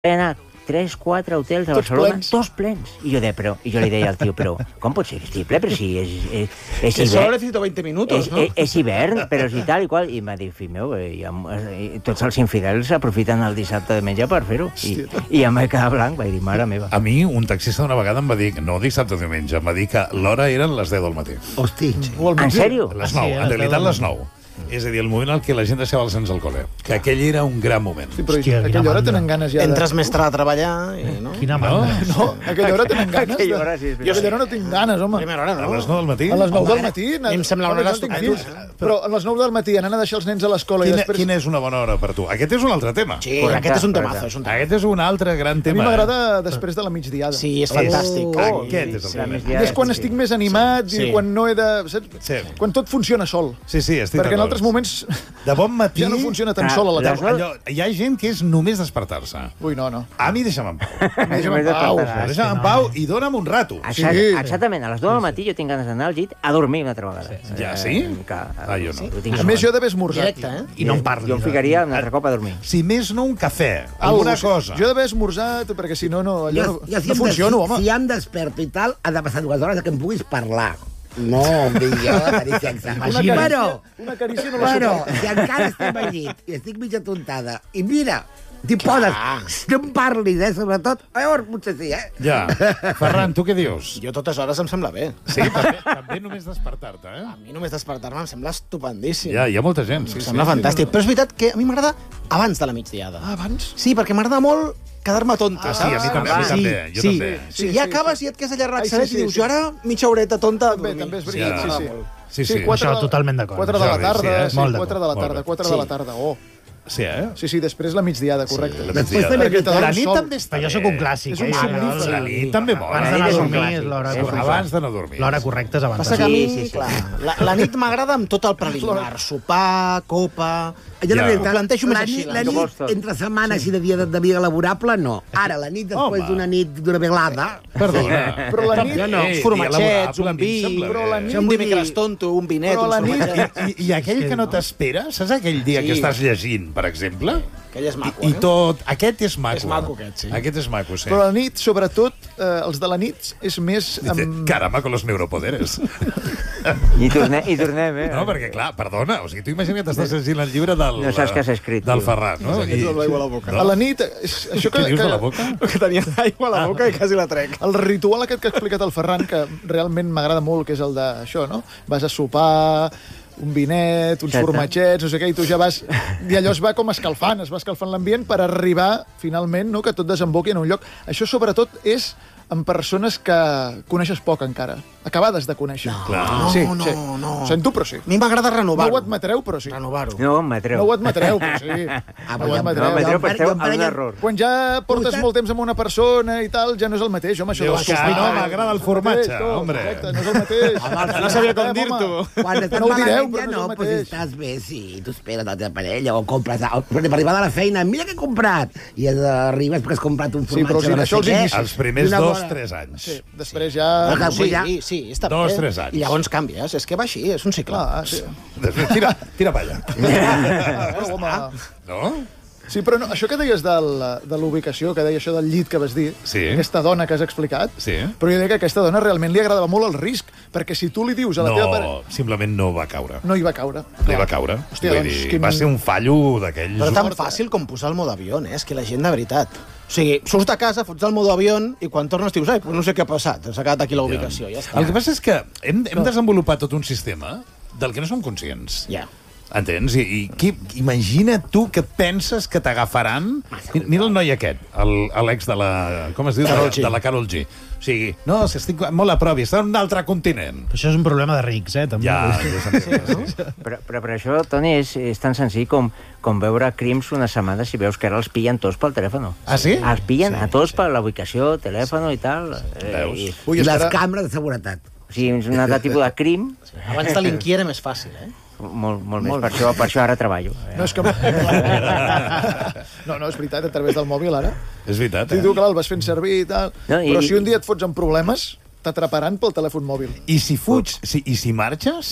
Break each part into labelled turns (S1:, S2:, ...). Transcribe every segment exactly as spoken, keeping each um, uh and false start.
S1: anar tres, quatre hotels a Barcelona, tots plens. I jo, de, però, i jo li deia al tio, però com pot ser que estigui ple? Però si és, és, és
S2: que
S1: hivern.
S2: solo necesito veinte minutos,
S1: és,
S2: ¿no?
S1: És, és hivern, però si tal i qual. I m'ha dit, fill meu, eh, ja, eh, tots els infidels aprofiten el dissabte de menjar per fer-ho. I, I ja m'he quedat blanc, vaig dir, mare meva.
S3: A mi, un taxista una vegada em va dir, no dissabte o diumenge, em va dir que l'hora eren les deu del matí.
S4: Hosti.
S1: En sèrio?
S3: Les nou, en realitat les nou. És a dir, el moment en què la gent deixava els nens al col·le. Que aquell era un gran moment.
S5: Sí, però Hòstia, a aquella hora tenen ganes ja de...
S2: Entres més tard a treballar i... No?
S4: Quina mandra.
S5: No, a aquella hora tenen ganes de...
S1: Hora, sí,
S5: jo a aquella hora no tinc ganes, home.
S2: Primera hora, no?
S3: A les nou del matí?
S5: A les nou del matí...
S2: A mi em sembla una hora
S5: estupenda. Però a les nou del matí anant a deixar els nens a l'escola i
S3: Quina,
S5: després...
S3: quina és una bona hora per tu? Aquest és un altre tema.
S2: Sí, aquest és un temazo. És un temazo.
S3: Aquest és un altre gran
S5: A mi
S3: tema.
S5: m'agrada després de la migdiada.
S2: Sí, és fantàstic.
S3: Oh, aquest és el moment.
S5: I és quan estic més animat i quan no he de... Saps?
S3: Sí.
S5: Quan tot funciona sol.
S3: Sí, sí, estic
S5: Perquè en
S3: d'acord.
S5: altres moments
S3: De bon matí...
S5: ja no funciona tan
S1: Ah,
S5: sol a la
S1: les
S5: taula.
S3: Allò, hi ha gent que és només despertar-se.
S5: Ui, no, no.
S3: A mi deixa'm en pau.
S5: Deixa'm en pau.
S3: Deixa'm en pau i dona'm un rato.
S1: Exact,
S5: Sí.
S1: exactament, a les dues del matí jo tinc ganes d'anar al llit a dormir una altra vegada.
S3: Ja, sí?
S1: Eh, que,
S3: Ah, jo no.
S1: ho tinc
S5: A més, jo he d'haver esmorzat.
S2: Directe, eh?
S4: I no em parli.
S1: Jo em ficaria un altre cop a dormir.
S3: Si més no, un cafè, alguna
S5: Algo,
S3: cosa.
S5: Jo he d'haver esmorzat, perquè si no, no, allò
S4: Jo,
S5: no,
S4: jo, si
S5: no
S4: em
S5: funciono,
S4: des,
S5: home.
S4: Si em desperto i tal, ha de passar dues hores que em puguis parlar. No, em dic jo de tenir sexe.
S5: Una carícia,
S4: Però,
S5: una carícia no la
S4: però,
S5: suporto.
S4: si encara estem al llit i estic mitja tontada, i mira, t'hi poses, no em parlis, eh, sobretot, llavors potser sí, eh?
S3: Ja. Ferran, tu què dius?
S2: Jo totes hores em sembla bé.
S3: Sí, també, també només despertar-te, eh?
S2: A mi només despertar-me em sembla estupendíssim.
S3: Ja, hi ha molta gent. Sí,
S2: Em
S3: sí,
S2: sembla
S3: sí.
S2: fantàstic. Però és veritat que a mi m'agrada abans de la migdiada.
S5: Ah, abans?
S2: Sí, perquè m'agrada molt quedar-me tonta,
S3: Ah,
S2: saps?
S3: sí, a mi també, a mi
S2: Sí,
S3: també, jo
S2: sí.
S3: també.
S2: Sí,
S5: Sí,
S2: ja
S5: sí,
S2: acabes
S5: sí.
S2: i et quedes allà
S5: Ai,
S2: relaxadet
S5: sí, sí,
S2: i dius,
S5: sí.
S2: jo ara mitja horeta tonta a
S5: També,
S2: dormir.
S5: també és
S3: Sí,
S5: veritat, sí, sí.
S3: Sí, sí.
S5: quatre
S4: Això,
S5: de-
S4: totalment d'acord.
S5: quatre de la
S3: Jordi,
S5: tarda,
S3: sí, eh?
S5: sí,
S4: Molt
S5: quatre de la
S3: d'acord.
S5: tarda, quatre
S2: Sí.
S5: de la tarda, oh.
S3: Sí, eh?
S5: Sí, sí, després la migdiada, correcte.
S3: la
S4: Després
S3: migdiada.
S4: també
S5: Perquè te
S3: La
S5: dones
S3: nit
S5: sol.
S3: també està
S4: Però jo
S3: bé.
S4: sóc un clàssic,
S5: És un
S4: eh?
S5: somnífer.
S3: La nit també mola.
S4: Abans d'anar a
S1: És un
S4: dormir
S1: clàssic,
S4: és l'hora
S1: és un
S4: correcta.
S3: Abans d'anar a dormir.
S4: L'hora correcta és abans
S2: Passa
S4: de
S2: que a
S4: dormir.
S2: mi,
S1: Sí, sí, sí.
S2: clar, la, la nit m'agrada amb tot el preliminar. Sopar, copa...
S4: Jo, la
S3: Ja.
S4: veritat,
S2: Ho plantejo més
S4: la
S2: així,
S4: nit,
S2: la
S4: la
S1: nit.
S4: nit entre setmana, així de dia de, de vida laborable, no. Ara, la nit després
S3: Home.
S4: d'una nit d'una velada...
S3: Perdona.
S5: Però la nit...
S2: Jo no,
S3: Ei,
S2: formatgets,
S3: dia laborable,
S2: un
S3: a mi em
S2: vi...
S3: sembla
S5: Però la
S3: bé.
S5: nit-
S2: Un dimecres tonto, un vinet,
S5: Però
S2: un
S5: la nit-
S2: formatget...
S3: I, I aquell que no t'espera, saps aquell dia
S2: Sí.
S3: que estàs llegint, per exemple?
S2: Aquell és maco,
S3: I, i
S2: eh?
S3: tot... Aquest és maco.
S2: És maco, aquest, sí.
S3: Aquest és maco, sí.
S5: Però la nit, sobretot, eh, els de la nit, és més...
S3: Dice,
S5: Amb...
S3: caramba, con los neuropoderes.
S1: I tornem, i tornem eh?
S3: No, perquè, clar, perdona, o sigui, tu imagina que t'estàs llegint el llibre del...
S1: No saps què has escrit,
S3: Del
S1: tio.
S3: Ferran, no?
S2: I... l'aigua a la boca.
S5: A la nit, és, això que...
S3: Què dius
S5: que
S3: de la boca?
S2: Que tenia aigua a la boca i quasi la trec.
S5: El ritual aquest que ha explicat el Ferran, que realment m'agrada molt, que és el d'això, no? Vas a sopar, un vinet, uns
S1: Exacte.
S5: formatgets, no sé què, i tu ja vas... I allò es va com escalfant, es va escalfant l'ambient per arribar, finalment, no?, que tot desemboqui en un lloc. Això, sobretot, és en persones que coneixes poc encara, acabades de conèixer.
S2: No,
S3: Clar.
S5: sí,
S2: no,
S5: sí.
S2: no.
S5: Ho sento, però sí.
S2: A mi m'agrada
S5: No
S2: renovar-ho.
S5: ho admetreu, però sí.
S2: Renovar-ho.
S1: No, home, treu.
S5: No ho admetreu, però sí.
S4: Ah,
S5: No ho
S4: però
S5: admetreu.
S1: No, m'admetreu,
S4: Jo
S1: però
S4: em
S1: esteu
S4: pare-
S1: en un
S4: jo em
S1: error.
S5: Quan ja portes
S4: Vostè-
S5: molt temps amb una persona i tal, ja no és el mateix, home, això
S3: Dius
S5: de
S3: que
S5: sopar.
S3: no, m'agrada el formatge,
S5: No,
S3: hombre.
S5: Correcte, no és el mateix.
S2: no sabia com dir-t'ho.
S4: Quan estàs
S5: No ho direu,
S4: malament
S5: però
S4: ja
S5: no és
S4: no,
S5: el
S4: doncs
S5: mateix.
S4: estàs bé, sí, tu esperes la teva parella o compres... Per arribar a la feina, mira què he comprat! I arribes perquè has comprat un
S5: Sí, però
S4: formatge
S5: sí,
S4: de no
S5: això
S4: sé
S5: els
S4: què.
S5: inicis.
S3: Els primers
S4: D'una
S3: dos,
S4: bona-
S3: tres anys.
S5: Sí, després ja...
S4: Ah,
S2: Sí,
S4: ja.
S2: sí, està
S3: Dos,
S2: bé.
S3: tres anys.
S2: I llavors canvies. És que va així, és un cicle.
S5: Clar, sí.
S3: Després, tira, tira pa allà.
S5: Però, home,
S3: No?
S5: sí, però no, això que deies del, de l'ubicació, que deia això del llit que vas dir,
S3: Sí.
S5: aquesta dona que has explicat,
S3: Sí.
S5: però jo deia que a aquesta dona realment li agradava molt el risc, perquè si tu li dius a la teva parella...
S3: No, simplement no va caure.
S5: No hi va caure.
S3: No hi va caure.
S5: Hòstia,
S3: Vull
S5: doncs,
S3: dir,
S5: quin-
S3: va ser un fallo d'aquells...
S2: Però tan fàcil com posar el modo avió, eh? És que la gent, de veritat... O sigui, surts de casa, fots el modo avió i quan tornes dius, ai, pues no sé què ha passat, s'ha quedat aquí la ubicació, ja està.
S3: El que passa és que hem, hem desenvolupat tot un sistema del que no som conscients.
S2: Ja.
S3: Entens? I, i qui, imagina tu que penses que t'agafaran... Mi- Mira el noi aquest, el- l'ex de la... Com es diu?
S2: Karol
S3: de,
S2: G.
S3: de la Karol G. O sigui, no, si estic molt a prop, i està en un altre continent.
S4: Però això és un problema de rics, eh, també.
S3: Ja, ja s'entén, sí.
S1: Però, però per això, Toni, és, és tan senzill com, com veure crims una setmana si veus que ara els pillen tots pel telèfon.
S3: Ah, sí?
S1: Els pillen sí, a tots per la ubicació, telèfon i tal.
S3: Veus?
S1: I,
S5: Ui,
S4: I les
S5: espera,
S4: càmeres de seguretat.
S1: o sigui, és un altre tipus de crim,
S2: Abans delinquir era més fàcil, eh?
S1: molt, molt més. Per això, per això ara treballo.
S5: no és que... No, no, és veritat, a través del mòbil, ara.
S3: És veritat,
S5: I
S3: eh?
S5: tu, clar, el vas fent servir i tal,
S1: No, i-
S5: però si un dia et fots en problemes, t'atraparan pel telèfon mòbil.
S3: I si fuig, si, i si marxes,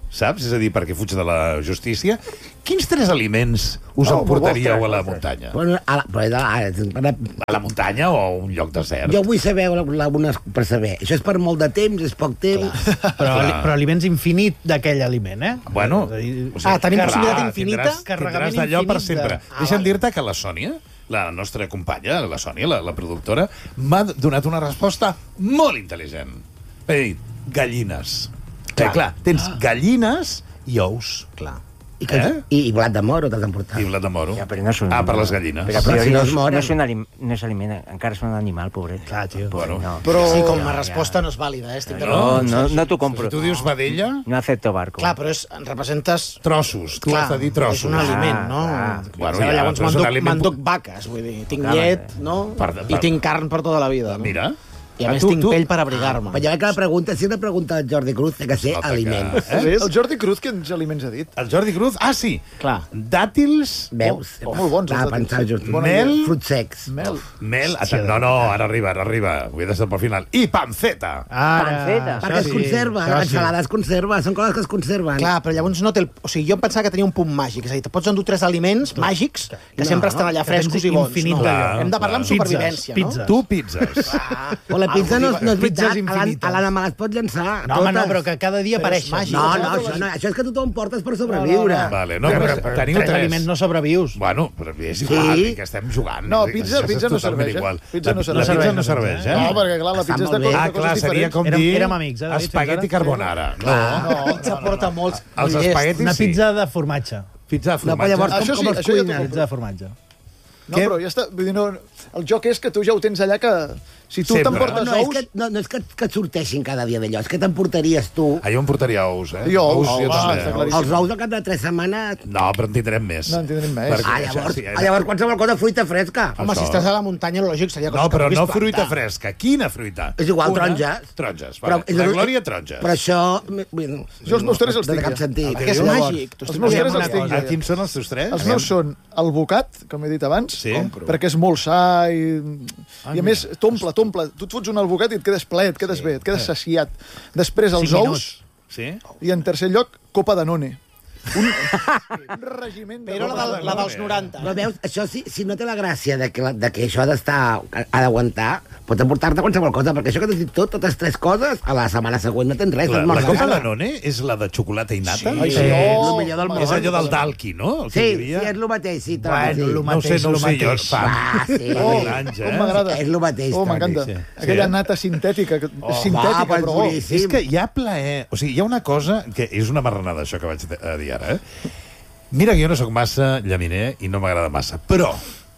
S3: saps? És a dir, perquè fuig de la justícia. Quins tres aliments us
S1: Oh,
S3: emportaríeu
S1: ostres,
S3: a la
S1: ostres.
S3: muntanya?
S4: Bueno, a la, però, a, a,
S3: A la muntanya o a un lloc desert?
S4: jo vull saber algunes per saber. Això és per molt de temps, és poc temps.
S6: Però, ali- però aliments infinit d'aquell aliment, eh?
S3: Bueno,
S6: És a dir,
S3: o sigui,
S2: Ah, tenim
S3: clar,
S2: possibilitat infinita?
S3: Tindràs,
S6: Carregament
S3: tindràs d'allò per
S6: infinit de-
S3: sempre.
S2: Ah,
S3: Deixa'm
S2: vale.
S3: dir-te que la Sònia, la nostra companya, la Sònia, la, la productora, m'ha donat una resposta molt intel·ligent. M'ha dit, gallines. Clar, clar tens gallines i ous.
S2: Clar.
S4: I, que,
S3: Eh?
S4: i, i blat de moro t'has d'emportar.
S3: I blat de moro.
S1: Ja, però no és un...
S3: Ah, per les gallines.
S1: Però a
S4: Però
S1: priori
S4: si no
S1: no,
S4: es
S1: és,
S4: moren.
S1: no, és un alim, no és aliment, encara és un animal, pobret.
S6: Clar, tio.
S3: Bueno,
S1: no.
S2: Però sí, com
S1: Ja,
S2: a
S1: ja.
S2: resposta no és vàlida, eh? Estic
S1: No,
S2: d'acord.
S1: no, no t'ho compro.
S3: Si tu dius vedella,
S1: No acepto barco.
S2: Clar, però és, representes...
S3: trossos. Tu has de dir trossos.
S2: és un aliment, no?
S1: clar.
S3: Bueno,
S2: Bueno,
S3: ja,
S2: llavors
S3: però és un
S2: m'enduc
S3: aliment-
S2: m'enduc vaques, vull dir, tinc
S1: Clar,
S2: llet,
S1: eh.
S2: no?
S3: Per- per-
S2: I tinc carn per tota la vida. No?
S3: Mira.
S2: I a
S3: Ah,
S2: més
S3: tu-
S2: tinc
S3: tu-
S2: pell per abrigar-me.
S4: Però ja veig que la pregunta, si una pregunta del Jordi Cruz, té que ser
S3: Nota que-
S4: aliments.
S3: Eh?
S5: El Jordi Cruz, quins aliments ha dit?
S3: El Jordi Cruz, ah, sí.
S2: Clar.
S3: Dàtils,
S4: Veus?
S5: Oh, molt bons, els
S4: Estava
S5: dàtils.
S4: pensant just.
S3: Bona idea.
S4: Fruits secs.
S5: Mel.
S3: mel... No, no, ara arriba, ara arriba. Ho he deixat pel final. I panceta.
S6: Ara...
S1: Panceta.
S4: Perquè es conserva,
S6: això sí.
S4: l'ensalada es conserva, són coses que es conserven.
S2: Clar, però llavors no té el... O sigui, jo em pensava que tenia un punt màgic. És a dir, te pots endur tres aliments màgics que
S4: No,
S2: sempre estan allà
S6: que tens
S2: frescos i bons.
S6: infinit
S2: No.
S6: d'allò.
S2: Hem de parlar amb
S6: Pizzas,
S2: supervivència,
S6: pizzas.
S3: Tu, pizzas.
S4: O la pizza no, no és
S6: Pizzas
S4: veritat, a l'Anna
S6: infinites.
S4: a l'Anna me les pot llançar.
S6: No, home, no,
S4: totes.
S6: però que cada dia
S2: Però és
S6: apareixen.
S2: màgic.
S4: No, no,
S2: Totes
S4: això,
S2: les-
S4: no, això és que tu t'ho emportes per sobreviure.
S3: Vale, no, però,
S6: Però
S3: teniu
S6: tres
S3: tres.
S6: aliments no sobrevius.
S3: Bueno, però és igual,
S4: Sí.
S3: que estem jugant.
S5: No,
S3: És que
S5: pizza-
S3: això és
S5: pizza no
S3: totalment
S5: serveix, eh?
S3: igual.
S5: Pizza no
S3: La-
S5: serveix.
S3: La pizza no
S6: No
S3: serveix,
S6: serveix,
S3: eh?
S5: No, perquè clar, la
S4: Està
S5: pizza és
S4: molt
S5: de
S4: bé.
S5: coses,
S3: Ah,
S5: de
S3: clar,
S5: coses
S3: seria
S5: diferents.
S3: com
S6: Érem-
S3: dir
S6: érem amics, eh, David,
S3: espagueti
S6: fins ara?
S3: carbonara. No,
S5: No,
S2: Pizza porta molts...
S3: Els
S2: llest.
S3: espaguetis
S6: Una
S3: sí.
S6: pizza de formatge.
S3: Pizza de
S4: No, però
S3: formatge.
S4: llavors com,
S5: Això sí,
S4: com els
S5: això ja t'ho
S4: cuinen?
S6: Pizza de formatge.
S5: No,
S3: Què?
S5: però ja està. Vull dir, no, el joc és que tu ja ho tens allà que... Si tu
S3: Sempre.
S5: t'emportes
S4: No, no, és
S5: ous...
S4: que, no, no és que, que et sorteixin cada dia d'allò, és que t'emportaries tu
S3: Ah, jo em portaria ous, eh?
S5: Jo, ous,
S3: jo
S5: ous,
S3: també.
S5: està claríssim.
S4: els ous al cap de tres setmanes.
S3: No, però en tindrem més.
S5: No en tindrem més.
S3: Perquè
S4: Ah,
S3: això
S4: llavors,
S3: sí, eh?
S4: ah, llavors qualsevol cosa fruita fresca.
S2: Home,
S3: Això.
S2: si estàs a la muntanya, el lògic seria cosa
S3: No,
S2: que
S3: però
S2: puguis
S3: no
S2: plantar.
S3: fruita fresca. Quina fruita?
S4: És igual,
S3: Una?
S4: taronges.
S3: Taronges,
S4: Però,
S3: vale. La Glòria, taronges.
S4: Però això... Bueno,
S5: Jo els meus tres els
S4: no té
S5: tinc
S4: cap
S5: ja.
S4: sentit.
S2: Perquè és
S4: Llavors,
S2: màgic. Tu
S5: Els
S2: estic
S5: meus
S2: dient
S5: tres
S2: una
S5: els tinc
S2: cosa.
S3: Ah,
S5: ja.
S3: quins són els teus tres?
S5: Els meus són el bocat, com he dit abans,
S3: Sí.
S5: perquè és molt sa i, i a més, t'omple, t'omple. Tu et fots un al bocat i et quedes ple, et quedes bé, et quedes saciat. Després els
S6: Cinc
S5: ous
S6: minuts.
S3: Sí?
S5: i en tercer lloc, copa de none. Un, un regiment de
S2: Però la,
S5: copa
S2: del,
S5: de
S2: la
S5: none.
S2: dels noranta.
S4: Però veus, això sí, si no té la gràcia de que, la- de que això ha d'estar, ha d'aguantar, pots emportar-te qualsevol cosa, perquè això que t'has dit tot, totes tres coses, a la setmana següent no tens res.
S3: La,
S4: estàs
S3: la
S4: mort
S3: copa
S4: encara.
S3: de none és la de xocolata i nata?
S5: Ai,
S6: Sí.
S5: sí,
S4: És
S5: oh,
S4: el millor del món.
S3: És allò del talqui, no? El que
S4: Sí,
S3: hi
S4: sí,
S3: havia.
S4: és el mateix, sí. Toni,
S6: Bueno,
S4: sí.
S6: lo
S3: No ho sé, no ho
S6: lo
S3: sé, jo
S6: mateix.
S3: fa...
S4: Ah, sí.
S5: Oh,
S3: anys, eh?
S5: com m'agrada.
S4: És el mateix,
S5: Oh,
S4: Toni,
S5: m'encanta.
S3: sí.
S5: Aquella
S3: Sí.
S5: nata sintètica, que,
S3: Oh,
S5: sintètica,
S4: va, pues
S5: però... oh,
S4: boníssim.
S3: És que hi ha plaer... O sigui, hi ha una cosa que és una marranada, això que vaig de- a dir ara, eh? Mira que jo no sóc massa llaminer i no m'agrada massa, però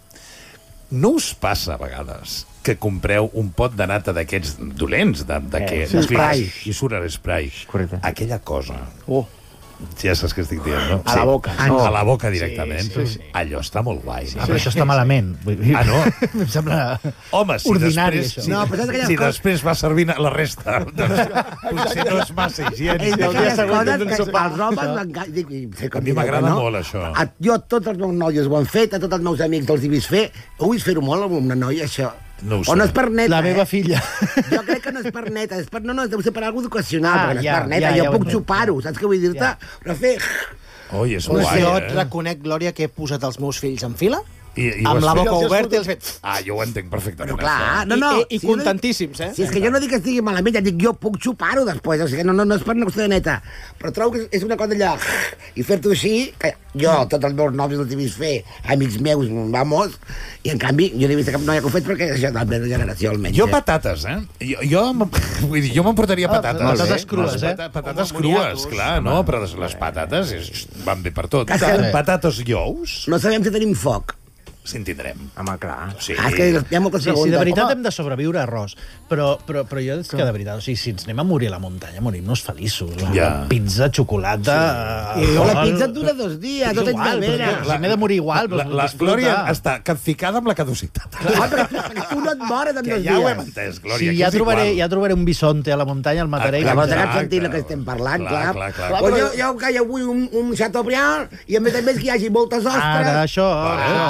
S3: no us passa a vegades que compreu un pot de nata d'aquests dolents, de, de que...
S4: sí, spray.
S3: I surt a spray.
S1: Correcte.
S3: Aquella cosa...
S5: Oh.
S3: Ja saps què estic dient, no?
S2: A la boca.
S3: Oh. A la boca directament.
S2: Sí, sí, sí.
S3: Allò està molt guai.
S6: Ah, però això està malament. Vull dir,
S3: Ah, no?
S6: em sembla...
S3: Home, si
S6: Ordinari,
S3: després,
S6: això.
S3: si,
S4: No, però saps aquelles
S3: si
S4: coses-
S3: després va servir la resta, doncs potser no és massa
S4: És
S3: higiènic.
S4: d'aquelles
S5: següent
S4: coses
S5: tens un
S4: que
S5: sopar.
S4: els homes m'enca- dic, i sé com
S3: A mi
S4: direu
S3: m'agrada
S4: que no.
S3: molt, això.
S4: A, jo, tots els meus noies ho han fet, a tots els meus amics els he vist fer. Ho he vist fer-ho molt amb una noia, això.
S3: No ho
S4: o no
S3: sé.
S4: és per neta,
S6: La meva
S4: eh?
S6: filla.
S4: Jo crec que no és per neta, és per, no, no, deu ser per alguna cosa educacional,
S6: Ah,
S4: perquè no és
S6: ja,
S4: per neta.
S6: ja,
S4: jo
S6: ja ho
S4: puc
S6: entenc.
S4: xupar-ho, saps què vull dir-te?
S6: Ja.
S4: Però fer...
S3: Oi, és
S2: Pues
S3: guai,
S2: jo
S3: eh?
S2: et reconec, Glòria, que he posat els meus fills en fila,
S3: I, i ho
S2: amb
S3: has
S2: la
S3: fet?
S2: boca
S5: els has
S2: oberta i
S5: fotut?
S2: els fet...
S3: Ah, jo ho entenc perfectament.
S4: Però clar,
S3: això.
S4: no, no.
S2: I, i, i
S4: si jo no-
S2: contentíssims, eh?
S4: Si és que jo no dic que estigui malament, ja dic jo puc xupar-ho després, o sigui, no, no, no és per una qüestió de neta, però trobo que és una cosa allà, i fer-t'ho així, que jo, tots els meus nòvios els he vist fer, amics meus, vamos, i en canvi jo no he vist cap noia que ho fet perquè això és de la meva generació, almenys.
S3: Jo
S4: eh?
S3: patates, eh? Jo, jo, em- vull dir, jo m'emportaria patates.
S6: molt bé.
S3: eh?
S6: Patates crues,
S3: Les
S6: eh?
S3: pata- Patates
S2: Com
S3: crues,
S2: moniatos.
S3: clar, no? Però les patates és, van bé per tot.
S4: Que sí.
S3: Patates i ous,
S4: No sabem si tenim foc.
S3: si en tindrem.
S1: Home, clar.
S3: Sí.
S4: Ah, és que hi ha moltes
S6: Sí, sí, de
S4: preguntes.
S6: veritat
S4: Home,
S6: hem de sobreviure a arròs. Però, però, però jo és que de veritat, o sigui, si ens anem a morir a la muntanya, morim-nos feliços. La
S3: Ja.
S6: pizza, xocolata...
S4: I
S6: alcohol.
S4: la pizza et dura dos dies,
S6: És
S4: no tens
S6: igual,
S4: nevera.
S6: però si m'he de morir igual,
S3: La,
S6: doncs
S3: la
S6: disfruta.
S3: Glòria està capficada amb la caducitat.
S4: Ah, però tu, perquè tu no et mores en
S3: Que
S4: dos
S3: ja ho hem
S4: dies.
S3: entès, Glòria,
S6: Sí,
S3: que
S6: ja
S3: és
S6: trobaré,
S3: igual.
S6: ja trobaré un bisonte a la muntanya, el mataré.
S3: Ah,
S6: i
S4: La
S3: clar,
S4: volta que
S3: clar,
S4: has sentit el
S3: clar.
S4: que estem parlant,
S3: Clar,
S4: clar.
S3: clar, clar.
S4: Pues jo, jo que jo vull un, un Chateaubriand i a més a més que hi hagi moltes ostres.
S6: Ara, això...
S3: Vale,
S6: això.
S3: doncs ja està.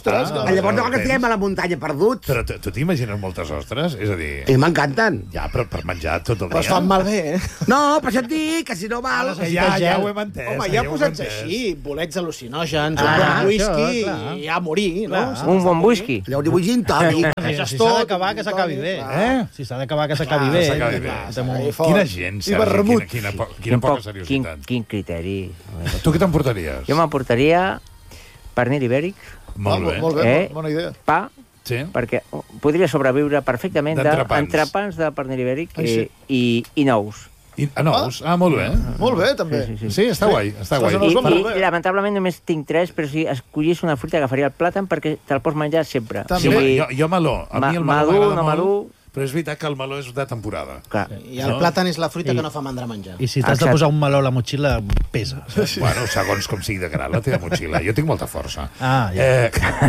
S5: ostres,
S3: està.
S5: que-
S4: Llavors no
S3: el
S4: que estiguem
S3: temps.
S4: a la muntanya perduts.
S3: Però tu tu t'imagines moltes ostres? És a dir,
S4: I m'encanten.
S3: ja, però per menjar tot el dia.
S2: Però es fan malbé, eh?
S4: No, per això et dic que si no val...
S3: Que ja, ja ho hem entès.
S2: Home,
S3: ja
S2: ja
S3: ho hem
S2: posats
S3: entès.
S2: així, bolets al·lucinògens,
S6: Ah,
S2: un bon
S6: això,
S2: whisky
S6: clar.
S2: i a morir, no?
S6: Clar.
S1: Un bon whisky.
S4: Llavors diu gin tònic.
S6: Si
S2: gestor,
S6: s'ha d'acabar, que s'acabi bé.
S3: Eh?
S6: Si s'ha d'acabar, que s'acabi
S3: Que
S6: bé.
S3: s'acabi bé.
S6: Té molt-
S2: Ai, fort.
S3: Quina gent,
S5: I
S3: Sergi,
S5: vermut.
S3: quina, quina, po quina poca
S1: quin,
S3: seriositat.
S1: quin criteri.
S3: Tu què t'emportaries?
S1: Jo m'emportaria pernil ibèric,
S3: Molt bé.
S5: Molt bé,
S1: Eh?
S5: bona idea.
S1: pa,
S3: Sí.
S1: perquè podria sobreviure perfectament
S3: D'entrepans.
S1: d'entrepans de pernil ibèric
S5: Ai, sí.
S1: i, i, i nous.
S3: I, ah, nous? Ah, molt bé.
S5: Molt bé, també.
S1: Sí, sí, sí.
S3: Sí, està guai, està guai.
S5: Ostres, no
S1: I,
S5: us va molt
S1: i
S5: bé.
S1: lamentablement només tinc tres, però si escollís una fruita agafaria el plàtan perquè te'l pots menjar sempre.
S5: També.
S3: Sí, home, jo, jo meló. A
S1: Ma-
S3: mi el meló
S1: madur,
S3: m'agrada
S1: no
S3: molt,
S1: madur.
S3: però és veritat que el meló és de temporada.
S1: Clar.
S2: I el
S3: No?
S2: plàtan és la fruita
S6: I-
S2: que no fa mandra menjar.
S6: I si t'has de
S1: Exacte.
S6: posar un meló a la motxilla, pesa.
S3: Bueno, segons com sigui de gran la teva motxilla. Jo tinc molta força.
S6: Ah, ja.
S3: Eh,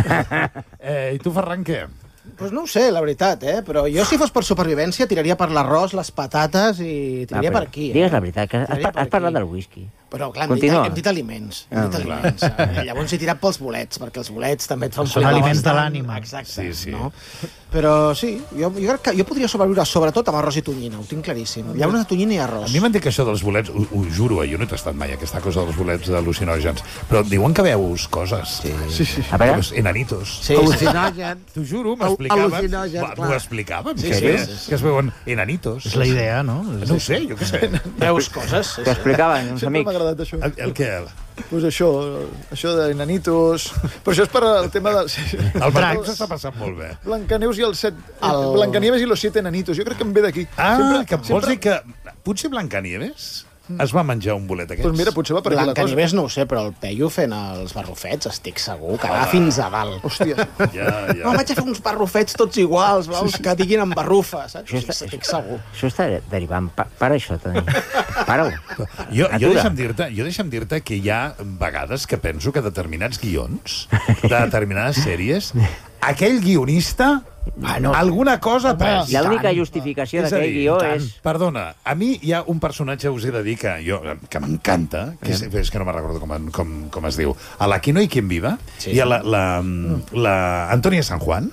S3: eh, I tu, Ferran, què?
S2: Pues no ho sé, la veritat, eh? Però jo, si fos per supervivència, tiraria per l'arròs, les patates i tiraria
S1: Ah,
S2: per
S1: però
S2: aquí. Eh?
S1: Digues la veritat, que has,
S2: Tiraria per
S1: has parlat
S2: aquí.
S1: del whisky.
S2: Però, clar, hem dit,
S1: Continua.
S2: hem dit aliments. Hem
S1: Ah,
S2: dit
S3: clar.
S2: aliments. Eh? Llavors he tirat pels bolets, perquè els bolets també et fan
S6: Són
S2: flipar
S6: aliments de
S2: bastant.
S6: l'ànima.
S2: Exacte.
S3: Sí, sí.
S2: No? Però sí, jo, jo crec que jo podria sobreviure sobretot amb arròs i tonyina, ho tinc claríssim. Llaunes de tonyina i arròs.
S3: A mi m'han dit que això dels bolets, ho, ho juro, eh, jo no he tastat mai aquesta cosa dels bolets al·lucinògens, però diuen que veus coses. Sí,
S5: Sí, sí.
S1: A veure,
S3: Veus enanitos.
S2: Sí, sí.
S4: Al·lucinogen.
S3: T'ho juro,
S4: Al-
S3: m'explicaven.
S4: al·lucinògens,
S3: Va,
S4: clar.
S3: M'ho explicaven,
S2: Sí,
S3: que,
S2: sí,
S3: es,
S2: sí, sí.
S3: que es veuen enanitos.
S6: És la idea, no?
S3: No ho sé, jo què sé.
S2: Veus coses. Sí,
S1: t'ho
S2: sí.
S1: explicaven uns
S5: Sempre m'ha
S1: amics.
S5: agradat això.
S3: El, el què?
S5: Pues això, això de nanitos... Però això és per el tema de... Sí, sí.
S3: El Bertran s'està passant molt bé.
S5: Blancaneus i els set...
S2: El-
S5: Blancanieves i los siete enanitos. Jo crec que em ve d'aquí.
S3: Ah, que vols dir que potser Blancanieves es va menjar un bolet d'aquests?
S5: Doncs mira, potser va per aquí la cosa.
S2: Blancanieves no ho sé, però el Peyu fent els barrufets estic segur que va fins a dalt.
S5: Hòstia.
S3: Ja, ja.
S2: No, vaig a fer uns barrufets tots iguals, veus, que diguin amb barrufa, saps?
S1: Això està-
S2: Estic segur.
S1: Això està derivant. Pa, para això, Toni. Para-ho.
S3: Jo, jo
S1: Atura.
S3: deixa'm dir-te jo deixa'm dir-te que hi ha vegades que penso que determinats guions de determinades sèries, aquell guionista bueno, alguna cosa ha pres.
S1: L'única justificació
S3: És a
S1: d'aquell
S3: dir,
S1: guió
S3: tant.
S1: és...
S3: Perdona, a mi hi ha un personatge, us he de dir, que, jo, que m'encanta, que és, és que no me'n recordo com, com, com es diu. A l'Aquino i quien viva, sí. Hi ha la, la, la Antònia San Juan,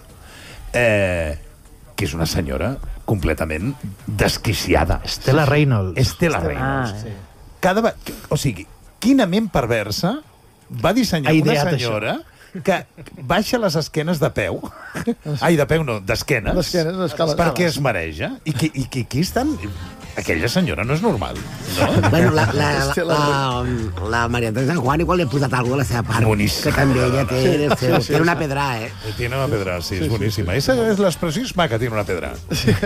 S3: eh, que és una senyora completament desquiciada.
S6: Estela Reynolds.
S3: Estela
S1: Ah,
S3: Reynolds. Cada va... O sigui, quina ment perversa va dissenyar
S6: Ha
S3: una
S6: ideat
S3: senyora que baixa les esquenes de peu. Ai, de peu no, d'esquenes.
S5: D'esquenes, d'escales.
S3: Perquè es mareja. I que, i que aquí estan... Aquella senyora no és normal, no?
S4: Bueno, la, la, la,
S5: Estela
S4: la, la Maria Antònia San Juan igual li ha posat alguna cosa a la seva part.
S3: Boníssima.
S4: Que també ella té,
S3: Sí,
S4: el seu,
S5: sí, sí,
S4: té una
S5: sí.
S4: pedra, eh?
S3: Tiene una pedra, sí, és boníssima. Esa és l'expressió isma que tiene una pedra.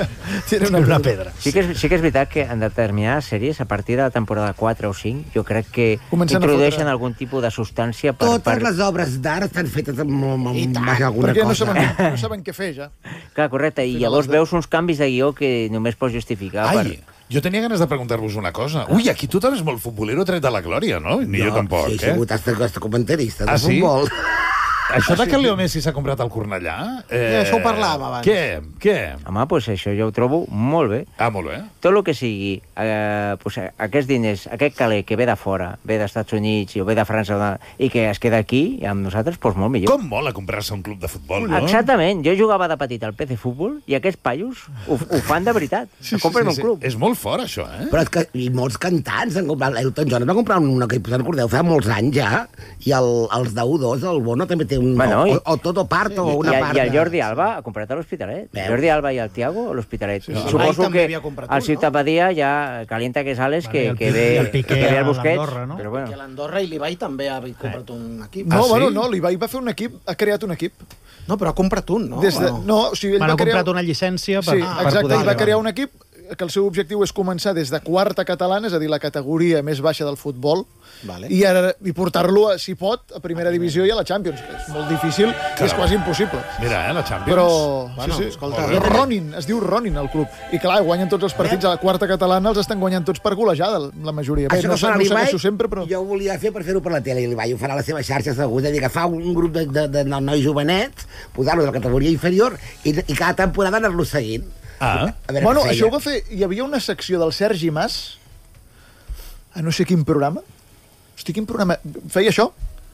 S5: Tiene
S6: Una, una pedra.
S1: Sí que, és, sí que és veritat que en determinades sèries, a partir de la temporada quatre o cinc, jo crec que
S5: Comencen a
S1: introdueixen
S5: fotre.
S1: algun tipus de substància per...
S4: Totes
S1: per...
S4: les obres d'art estan fetes amb, amb,
S2: I
S4: amb
S2: tant,
S4: baix alguna
S5: Perquè no
S4: cosa.
S5: saben, no saben què fer, ja.
S1: Clar, correcte, i llavors veus uns canvis de guió que només pots justificar
S3: Ai,
S1: per...
S3: jo tenia ganes de preguntar-vos una cosa. Ui, aquí tu també és molt futbolero tret de la glòria, no? Ni jo tampoc,
S4: Sí, he
S3: eh?
S4: sigut hasta, hasta comentarista de
S3: Ah, sí?
S4: futbol.
S3: Això de que Leo Messi s'ha comprat el Cornellà... Eh,
S2: Ja, això ho parlàvem abans.
S3: Què? Què?
S1: Home, doncs això jo ho trobo molt bé.
S3: Ah, molt bé.
S1: Tot el que sigui, eh, pues, aquests diners, aquest caler que ve de fora, ve dels Estats Units o ve de França i que es queda aquí amb nosaltres, doncs molt millor.
S3: Com mola comprar-se un club de futbol, no?
S1: Exactament. Jo jugava de petit al P C Futbol i aquests paios ho, ho fan de veritat. Sí, sí, compren un club.
S3: És molt fort, això, eh?
S4: Però és que i molts cantants han comprat... Elton John es va comprar un equip, se'n recordeu, fa molts anys ja, i el, els de U dos, el Bono també té un...
S1: Bueno, i-
S4: o, o tot o part, o una
S1: I,
S4: part...
S1: I el
S4: de-
S1: Jordi Alba ha comprat a l'Hospitalet.
S4: Veus?
S1: El Jordi Alba i el Tiago a l'Hospitalet.
S2: sí.
S1: Suposo
S2: Ibai també
S1: que
S2: havia comprat
S1: el
S2: un,
S1: Ciutat
S2: no?
S1: Badia ja calienta que sales
S6: Bueno,
S1: que,
S6: i el
S1: que
S6: Piqué-
S1: ve,
S6: i el Piqué
S1: que ve
S6: a
S1: el Busquets.
S6: l'Andorra, no?
S1: Però
S2: Que
S1: bueno.
S2: l'Andorra i l'Ibai també ha comprat un equip.
S5: No,
S3: Ah, sí?
S5: bueno, no, l'Ibai va fer un equip, ha creat un equip.
S2: No, però ha comprat un, no?
S5: Des de,
S2: O
S5: no, o sigui, ell
S6: M'han
S5: va crear...
S6: comprat una llicència per,
S5: Sí,
S6: per
S5: exacte,
S6: poder
S5: ell va
S6: jugar.
S5: crear un equip que el seu objectiu és començar des de quarta catalana, és a dir, la categoria més baixa del futbol,
S2: Vale.
S5: i, ara, i portar-lo, a, si pot, a primera divisió i a la Champions. És molt difícil i és quasi impossible.
S3: Mira, eh, la Champions.
S5: Però,
S2: Bueno,
S5: sí, sí.
S2: escolta,
S5: Es diu Ronin, es diu Ronin, el club. I clar, guanyen tots els partits a la quarta catalana, els estan guanyant tots per golejada, la majoria. Bé,
S4: Això
S5: no,
S4: que farà
S5: no ho
S4: l'Ibai,
S5: segueixo sempre, però...
S4: jo ho volia fer per fer-ho per la tele, i l'Ibai ho farà a la seva xarxa segur, és a dir, que fa un grup de, de, de nois jovenets, posar-lo de la categoria inferior, i, i cada temporada anar-lo seguint.
S3: Ah,
S4: A veure
S5: Bueno,
S4: què
S5: això
S4: feia.
S5: ho va fer... Hi havia una secció del Sergi Mas, a no sé quin programa. Hosti, quin programa... Feia això?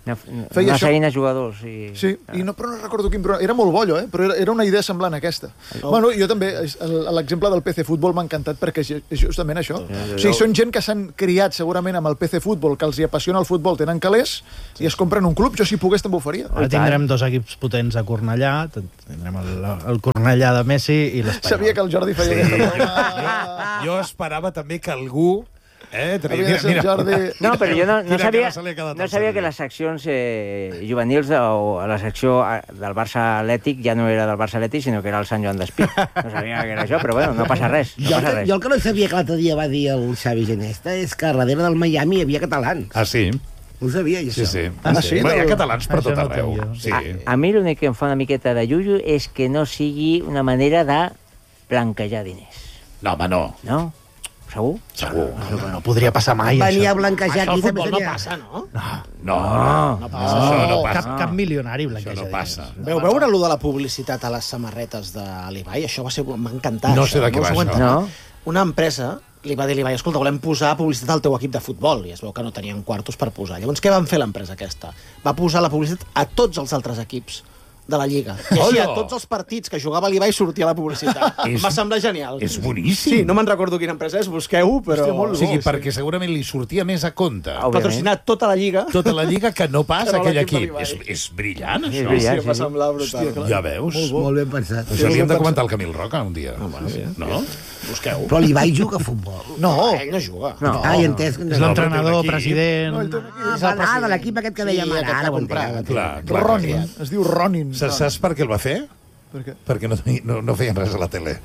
S1: Una,
S5: Feia
S1: una
S5: això.
S1: feina jugadors. I...
S5: Sí, i no, però no recordo quin programa. Era molt bollo, eh? Però era, era una idea semblant a aquesta. Oh. Bueno, jo també, el- l'exemple del P C Futbol m'ha encantat perquè és és justament això. O sigui, són gent que s'han criat segurament amb el P C Futbol, que els hi apassiona el futbol, tenen calés, i es compren un club. Jo, si pogués, també ho faria.
S6: Ara tindrem dos equips potents a Cornellà, tindrem el, el Cornellà de Messi i l'Espanyol.
S5: Sabia que el Jordi feia
S3: Sí.
S5: aquesta broma.
S3: Jo esperava també que algú... Eh,
S5: Havia de ser el Jordi.
S1: No, però jo no, no
S3: Quina
S1: sabia,
S3: cara se li ha quedat
S1: no
S3: al
S1: sabia
S3: cervell.
S1: que les seccions eh, juvenils de, o a la secció eh, del Barça Atlètic ja no era del Barça Atlètic, sinó que era el Sant Joan d'Espí. No sabia que era això, però bueno, no passa res. No
S4: Jo, el
S1: passa
S4: que,
S1: res.
S4: jo el que no sabia que l'altre dia va dir el Xavi Genesta és que darrere del Miami hi havia catalans.
S3: Ah, sí?
S4: No ho sabia, jo,
S3: Sí,
S4: això.
S3: sí.
S5: Ah, sí?
S3: Bueno, hi ha catalans per
S6: Això
S3: tot
S6: no ho
S3: arreu.
S6: tenia.
S3: Sí.
S1: A, a mi l'únic que em fa una miqueta de llullo és que no sigui una manera de blanquejar diners.
S3: No, home, no.
S1: No? Segur?
S3: Segur.
S6: No, no podria passar mai,
S4: Venia a
S6: això.
S4: blanquejar
S2: Això al
S4: aquí. també
S2: futbol no
S4: tenia-
S2: passa, no?
S3: No, no, no passa. Això no
S6: Cap,
S3: passa.
S6: cap milionari
S3: Això
S6: blanqueja
S3: no passa.
S2: Veu veure allò de la publicitat a les samarretes de l'Ibai? Això va ser... M'ha encantat.
S3: No
S2: això.
S3: sé de què
S2: us
S3: va,
S2: ho
S3: això.
S2: entenc.
S1: No?
S2: Una empresa li va dir a l'Ibai, escolta, volem posar publicitat al teu equip de futbol, i es veu que no tenien quartos per posar. Llavors, què van fer l'empresa aquesta? Va posar la publicitat a tots els altres equips de la Lliga. I així a
S3: Hola!
S2: tots els partits que jugava l'Ibai sortia la publicitat.
S3: És-
S2: Em va semblar genial.
S3: És boníssim.
S2: Sí, no me'n recordo quina empresa és, busqueu-ho, però...
S5: Hòstia, molt
S3: O sigui,
S5: bo, sí.
S3: perquè segurament li sortia més a compte
S1: Òbviament.
S2: Patrocinat tota la Lliga.
S3: tota la lliga que no pas
S2: Que no
S3: aquell
S2: l'equip de
S3: equip.
S2: l'Ibai.
S3: És, és brillant,
S1: És
S3: això.
S1: brillant.
S2: Sí, em va
S1: sí, sí.
S2: semblar brutal.
S3: Ja veus?
S4: Molt ben pensat.
S3: Això li hem de comentar al Camil Roca un dia. No?
S2: Busqueu.
S4: Però l'Ibai juga a futbol.
S5: No,
S2: Ell no juga.
S1: No.
S4: Ah, ja he entès.
S6: És l'entrenador,
S3: No, però té un
S6: president...
S5: no, ell té un equip.
S4: Ah, va, ah, de l'equip aquest que dèiem
S2: Sí,
S4: ara.
S2: aquest
S4: Ara
S2: que
S4: ho
S2: comprar.
S4: entenc.
S3: Clar, clar.
S5: Ronin. Es diu Ronin.
S3: Saps, saps per què el va fer?
S5: Per què?
S3: Perquè no, no, no feien res a la tele.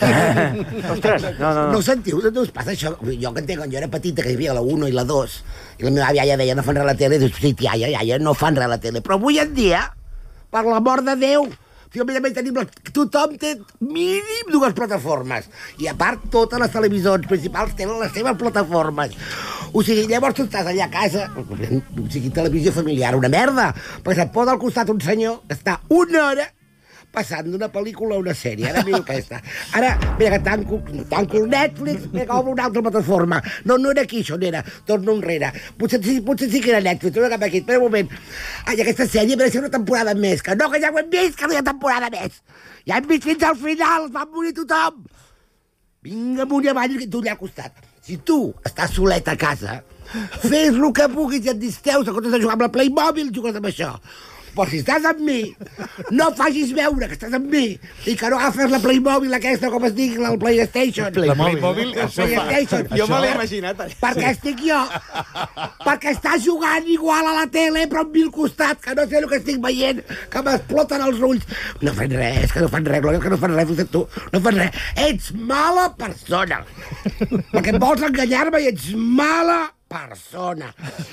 S1: Ostres, no, no,
S4: No
S1: no.
S4: ho sentiu? No us passa això? Jo que entenc, quan jo era petita, que hi havia la uno i la dos, i la meva iaia deia, no fan res a la tele, i dius, sí, iaia, iaia, no fan res a la tele. Però avui en dia, per l'amor de Déu, si a més a més tenim la... tothom té mínim dues plataformes. I a part, totes les televisors principals tenen les seves plataformes. O sigui, llavors tu estàs allà a casa, o sigui, televisió familiar, una merda, perquè se't posa al costat un senyor que està una hora passant d'una pel·lícula a una sèrie. Ara miro aquesta. Ara, mira que tanco, tanco el Netflix, mira que obro una altra plataforma. No, no era aquí, això no era. Torno enrere. Potser, sí, potser sí que era Netflix, no era cap aquí. Espera un moment. Ai, aquesta sèrie mereix una temporada més. Que no, que ja ho hem vist, que no hi ha temporada més. Ja hem vist fins al final, va morir tothom. Vinga amunt i avall, que tu allà al costat. Si tu estàs solet a casa, fes el que puguis i et disteus, en comptes de jugar amb la Playmobil, jugues amb això. Però si estàs amb mi, no facis veure que estàs amb mi i que no agafes la Playmobil aquesta, com es digui, el PlayStation.
S3: La Playmobil,
S4: El
S3: això fa...
S4: PlayStation.
S2: Jo me l'he imaginat. allà.
S4: Perquè estic jo. Perquè estàs jugant igual a la tele, però amb mil costats, que no sé el que estic veient, que m'exploten els ulls. No fan res, que no fan res, Glòria, que no fan res, ho sé tu. No fan res. Ets mala persona. Perquè em vols enganyar-me i ets mala persona.